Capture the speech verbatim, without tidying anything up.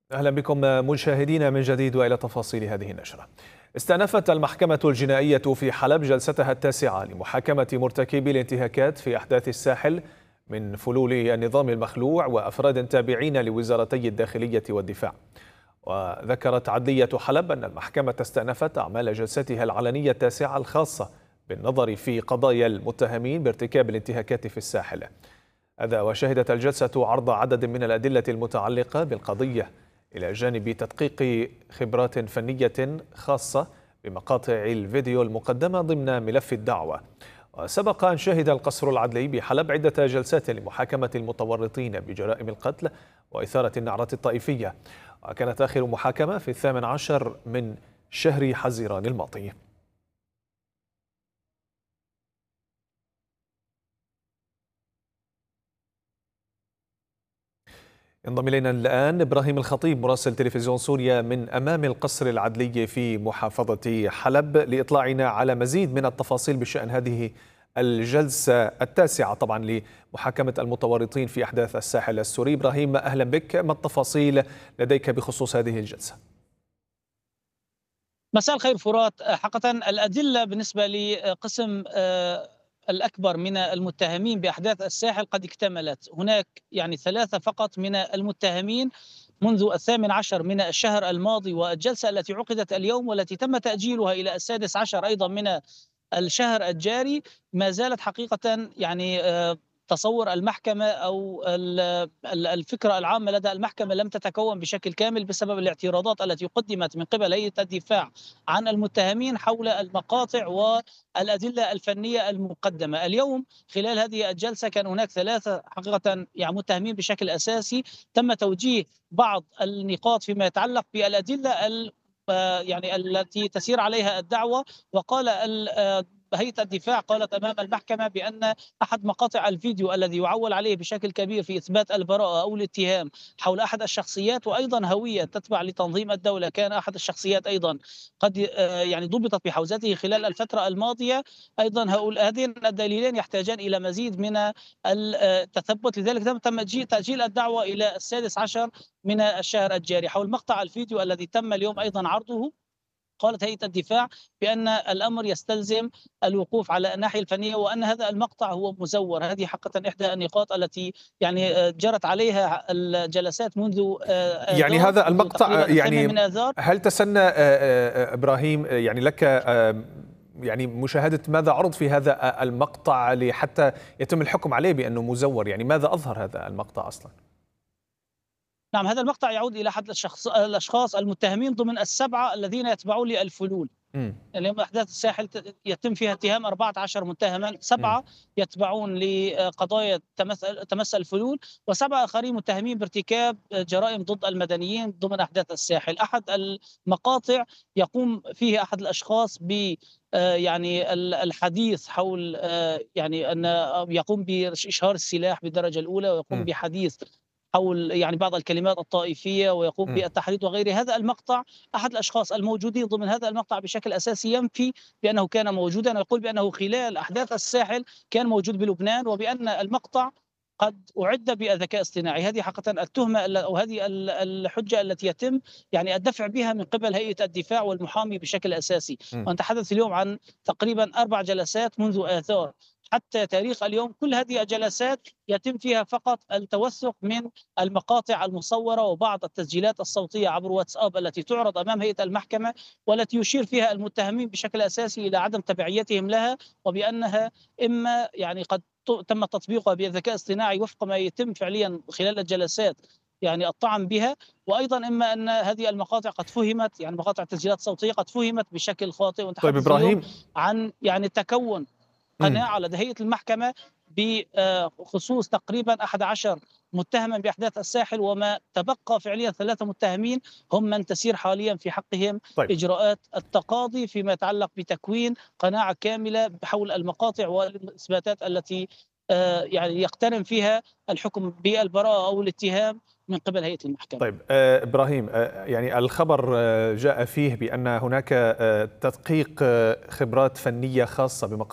أهلا بكم مشاهدينا من جديد وإلى تفاصيل هذه النشرة. استأنفت المحكمة الجنائية في حلب جلستها التاسعة لمحاكمة مرتكبي الانتهاكات في أحداث الساحل من فلول النظام المخلوع وأفراد تابعين لوزارتي الداخلية والدفاع. وذكرت عدلية حلب أن المحكمة استأنفت أعمال جلستها العلنية التاسعة الخاصة بالنظر في قضايا المتهمين بارتكاب الانتهاكات في الساحل. هذا وشهدت الجلسة عرض عدد من الأدلة المتعلقة بالقضية إلى جانب تدقيق خبرات فنية خاصة بمقاطع الفيديو المقدمة ضمن ملف الدعوة. وسبق أن شهد القصر العدلي بحلب عدة جلسات لمحاكمة المتورطين بجرائم القتل وإثارة النعرات الطائفية، وكانت آخر محاكمة في الثامن عشر من شهر حزيران الماضي. ينضم إلينا الآن إبراهيم الخطيب مراسل تلفزيون سوريا من أمام القصر العدلي في محافظة حلب لإطلاعنا على مزيد من التفاصيل بشأن هذه الجلسة التاسعة طبعا لمحاكمة المتورطين في أحداث الساحل السوري. إبراهيم أهلا بك، ما التفاصيل لديك بخصوص هذه الجلسة؟ مساء الخير فرات. حقيقة الأدلة بالنسبة لقسم الأكبر من المتهمين بأحداث الساحل قد اكتملت. هناك يعني ثلاثة فقط من المتهمين منذ الثامن عشر من الشهر الماضي، والجلسة التي عقدت اليوم والتي تم تأجيلها إلى السادس عشر أيضا من الشهر الجاري ما زالت حقيقة يعني تصور المحكمة أو الفكرة العامة لدى المحكمة لم تتكون بشكل كامل بسبب الاعتراضات التي قدمت من قبل هيئة الدفاع عن المتهمين حول المقاطع والأدلة الفنية المقدمة. اليوم خلال هذه الجلسة كان هناك ثلاثة حقيقة يعني متهمين بشكل أساسي، تم توجيه بعض النقاط فيما يتعلق بالأدلة يعني التي تسير عليها الدعوة. وقال هيئة الدفاع قالت أمام المحكمة بأن أحد مقاطع الفيديو الذي يعول عليه بشكل كبير في إثبات البراءة أو الاتهام حول أحد الشخصيات وأيضا هوية تتبع لتنظيم الدولة، كان أحد الشخصيات أيضا قد يعني ضبطت بحوزته خلال الفترة الماضية. أيضا هذين الدليلين يحتاجان إلى مزيد من التثبت، لذلك تم تأجيل الدعوة إلى السادس عشر من الشهر الجاري. حول مقطع الفيديو الذي تم اليوم أيضا عرضه، قالت هيئة الدفاع بأن الأمر يستلزم الوقوف على الناحية الفنية وأن هذا المقطع هو مزور. هذه حقيقة إحدى النقاط التي يعني جرت عليها الجلسات منذ يعني آذار، هذا منذ المقطع يعني من آذار. هل تسنى إبراهيم يعني لك يعني مشاهدة ماذا عرض في هذا المقطع لحتى يتم الحكم عليه بأنه مزور؟ يعني ماذا أظهر هذا المقطع أصلا؟ نعم، هذا المقطع يعود إلى أحد الشخص الأشخاص المتهمين ضمن السبعة الذين يتبعون للفلول. م. اليوم أحداث الساحل يتم فيها اتهام أربعة عشر متهما، سبعة م. يتبعون لقضايا تمس الفلول، وسبعة آخرين متهمين بارتكاب جرائم ضد المدنيين ضمن أحداث الساحل. أحد المقاطع يقوم فيه أحد الأشخاص ب يعني الحديث حول يعني أن يقوم بإشهار السلاح بالدرجة الأولى، ويقوم م. بحديث حول يعني بعض الكلمات الطائفية، ويقوم بالتحريض وغيره. هذا المقطع أحد الأشخاص الموجودين ضمن هذا المقطع بشكل أساسي ينفي بأنه كان موجودا، يقول بأنه خلال أحداث الساحل كان موجود بلبنان، وبأن المقطع قد أعد بالذكاء الاصطناعي. هذه حقيقة التهمة أو هذه الحجة التي يتم يعني الدفع بها من قبل هيئة الدفاع والمحامي بشكل أساسي. ونتحدث اليوم عن تقريبا أربع جلسات منذ آثار حتى تاريخ اليوم. كل هذه الجلسات يتم فيها فقط التوثق من المقاطع المصورة وبعض التسجيلات الصوتية عبر واتساب التي تعرض أمام هيئة المحكمة، والتي يشير فيها المتهمين بشكل أساسي إلى عدم تبعيتهم لها، وبأنها إما يعني قد تم تطبيقها بالذكاء الاصطناعي وفق ما يتم فعليا خلال الجلسات يعني الطعن بها، وايضا اما ان هذه المقاطع قد فهمت يعني مقاطع التسجيلات الصوتيه قد فهمت بشكل خاطئ. ونتحدث طيب إبراهيم عن يعني تكون قناعة لدى هيئة المحكمة بخصوص تقريبا أحد عشر متهما بأحداث الساحل، وما تبقى فعليا ثلاثة متهمين هم من تسير حاليا في حقهم طيب. إجراءات التقاضي فيما يتعلق بتكوين قناعة كاملة حول المقاطع والإثباتات التي يعني يقترن فيها الحكم بالبراءة أو الاتهام من قبل هيئة المحكمة. طيب إبراهيم، يعني الخبر جاء فيه بأن هناك تدقيق خبرات فنية خاصة بمقاطع